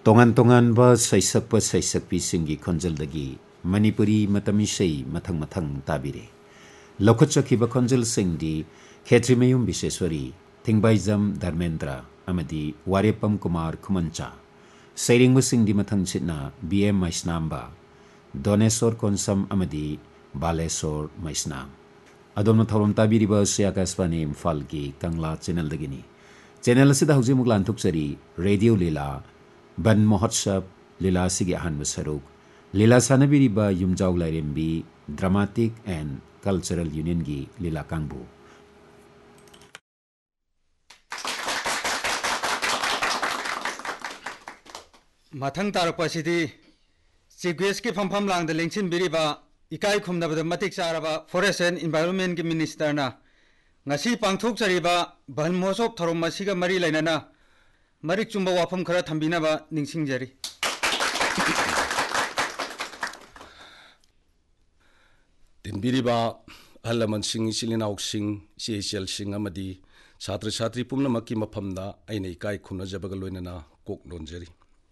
तोंगान तोंगानबा सैसकपा सैसकपीसिंगी खंजलदगी Manipuri मतमिसई मथंग मथंग ताबिरे लौखटचखिबा खंजलसिंगदी खेत्रिमयुम Vishweshwari थिंगबाइजम Dharmendra अमदी वारेपम Kumar खुमंचा सैरिंगबसिंगदी मथंगसिना BM मैस्नाम्बा दोनेश्वर कोनसम अमदी Baleshwar Maisnam अदोम थौरम ताबिरिबा Akashvani इम्फालगी कंगला चैनलदगिनी channel असिदा हौजिमुक लांथुकचरी radio लीला बन महोत्सव लीला सिगी अहानब सरुक लीला सानबिरिबा युमजाव लाइरेम्बी ड्रामाटिक एंड कल्चरल यूनियन की लीला कांगबू मथंग तारकपसिदी चीफ गेस्ट की फमफम लांग लेंसिन बिरिबा इकाई खुमनबद मतिक चारबा फॉरेस्ट एंड एनवायरनमेंट की मिनिस्टरना ngasi पांथोकचरिबा बन महोत्सव थरोम मसिगा मरी लाइनाना मरिक चुंबा वाफम खरा थंबिनाबा निंसिंगजरी तिनबिरिबा अहलमन सिंह इचिलिनाउ सिंह सीएचएल सिंह अमदी छात्र छात्री पुमनमकी मफमदा आइने इकाई खुमनजबगा लोइनाना कोक लोनजरी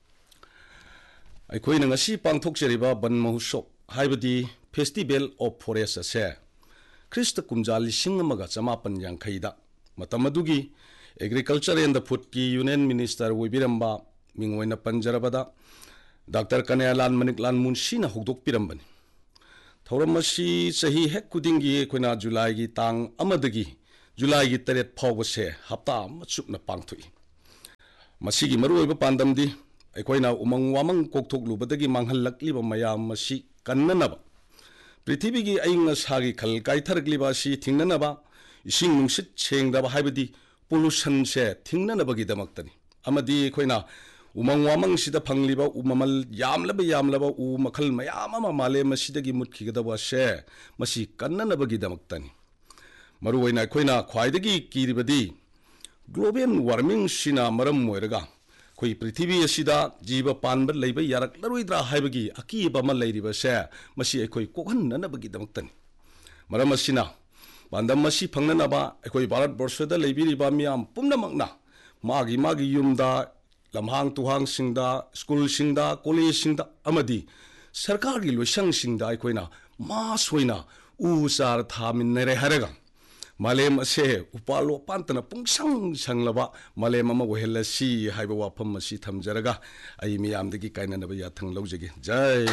अखोइना ngasi पांथोकचरिबा बन महोत्सव हाइबदी फेस्टिवल ऑफ फॉरेस्ट असे ख्रिस्ट कुमजा 1950 मतमदुगी एग्रीकल्चर एंड फूड की यूनियन मिनिस्टर ओइबिरंबा मिंगोइना पंजरबदा डॉक्टर कन्यालाल मनिकलाल मुंशीना होदोकपिरंबनी थौरमसी सही हेक कुदिंगी कोइना जुलाई की तांग अमदगी जुलाई की 3 फावसे हप्ता मचुपना पांगथुई मसीगी मरुओइबा पांदमदी अखोइना उमंग वामंग कोकथोकलुबदगी मांगहलक्लिबा मयाम मसी कन्ननबा पृथ्वी की अइंग सागी खल काइथरक्लिबा सी थिंगननबा इसिंग नुंसित सेंगदबा हाइबदी पोल्यूशन से थिंगननबगी दमक्तनी अमदी अखोइना उमंग वामंग सिदा फंगलिबा उममल यामलबा उ मखल मयाम अमा माले मसिदगी मुटखिगदबा से मसी कन्ननबगी दमक्तनी मरुओइना अखोइना ख्वाइदगी कीरिबदी ग्लोबल वार्मिंग सिना मरम मोइरगा कोई पृथ्वी असिदा जीव पानब लैब यारक्लरोइद्रा हाइबगी अकीब अमा लैरिबा से मसी अखोइ कोहन्ननबगी दमक्तनी मरम असिना पांदम मसी फंगननबा अखोइ भारत वर्षदा लैबिरिबा मियाम पुमनमकना मागी युमदा लम्हांग तुहांग सिंगदा स्कूल सिंगदा कॉलेज सिंगदा अमदी सरकार की लोइसंग सिंगदा अखोइना मासोइना उ चार थामिनरे हरगा मालेम असे उपालो पांतना पुंगसंग संगलबा मालेम अमा ओहेलसी हाइबा वाफम मसी थमजरगा आई मियामदगी काइननबा याथंग लौजगे जय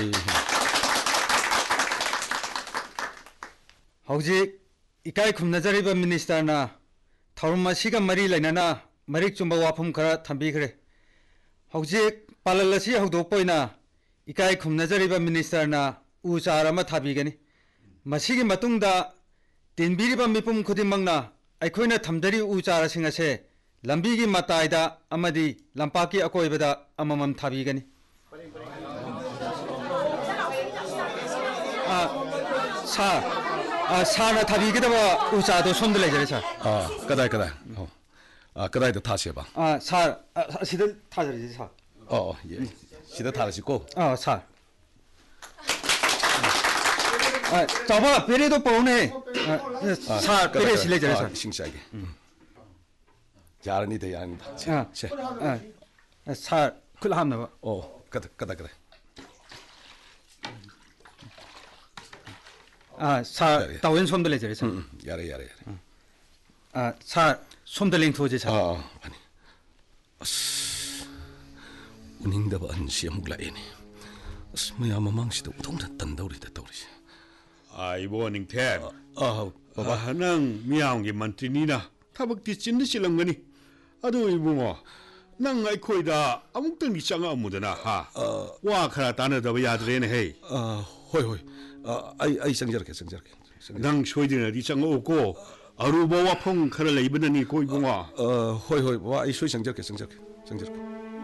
हौजिक इकाई खुमनजरिबा मिनिस्टरना थौरम मसिगा मरी लाइनाना मरिक चुंबा वाफम खरा थंबिखरे हौजिक पाललसी हौदोकपोइना इकाई खुमनजरिबा मिनिस्टरना उ चार अमा थाबिगनी मसिगी मतुंगदा तिनबिरिबा मिपुम खुदिमंगना अखोइना थमदरी उ चारसिंग असे लंबीगी मताइदा अमदी लंपाकी अकोइबदा अममम थाबिगनी साना थाबिगदबा उ चादो सोमद लेजरे सा कदाय कदाय द थासेबा सा सिदा थाजरी सा ये सिदा थारसिको सा चाबा पेरेदो पौने सा पेरे सिले जरे सा सिंगसागे यारनी छे सा खुलहामनबा कदा सा तावेन सोमद ले जरे सा यारे सा सोमद लेंथोजे सा अनि उनिंगदबा अनसि अमुक लाएनी मयाम ममांगसिदा उथोंदा तंदौरिदा तौरिसे आइबो निंथे बाबा नंग मियावंगी मंत्रीनीना थबक्ति चिन्द चिलंगनी अदु इबुंगो नंग आइखोइदा अमुक्तंगी चंगा अमुदना हा वा खरा तानदबा याद्रेने हे होय आई संजरके नंग सोइदिनदि चंगोको अरुबो वाफंग खरा लैबननी को इबुंगो होय बाबा आई सोइ संजरके